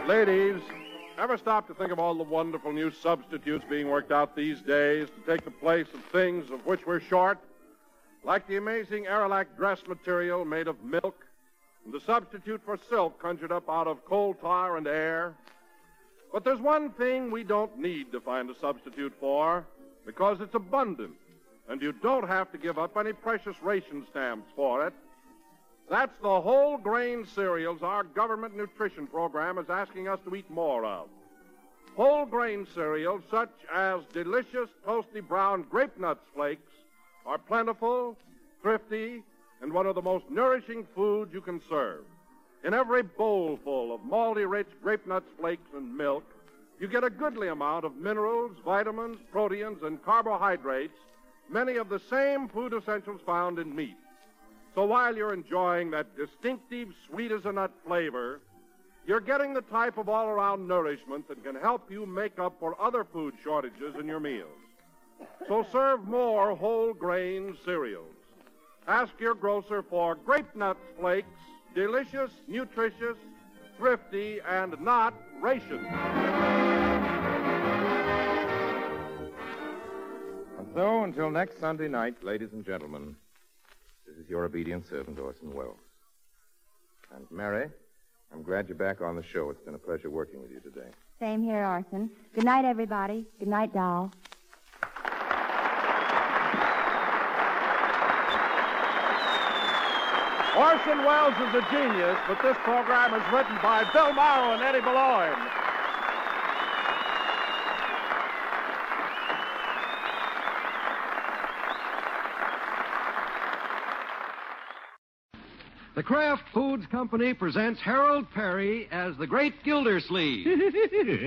Ladies, ever stop to think of all the wonderful new substitutes being worked out these days to take the place of things of which we're short? Like the amazing Aerolac dress material made of milk, and the substitute for silk conjured up out of coal tar and air. But there's one thing we don't need to find a substitute for, because it's abundant, and you don't have to give up any precious ration stamps for it. That's the whole grain cereals our government nutrition program is asking us to eat more of. Whole grain cereals, such as delicious toasty brown grape nuts flakes, are plentiful, thrifty, and one of the most nourishing foods you can serve. In every bowlful of malty-rich grape nuts flakes and milk, you get a goodly amount of minerals, vitamins, proteins, and carbohydrates, many of the same food essentials found in meat. So while you're enjoying that distinctive sweet-as-a-nut flavor, you're getting the type of all-around nourishment that can help you make up for other food shortages in your meals. So serve more whole grain cereals. Ask your grocer for grape nuts flakes, delicious, nutritious, thrifty, and not ration. And so, until next Sunday night, ladies and gentlemen, this is your obedient servant, Orson Welles. And Mary, I'm glad you're back on the show. It's been a pleasure working with you today. Same here, Orson. Good night, everybody. Good night, Doll. Orson Welles is a genius, but this program is written by Bill Morrow and Eddie Beloin. The Kraft Foods Company presents Harold Perry as the Great Gildersleeve.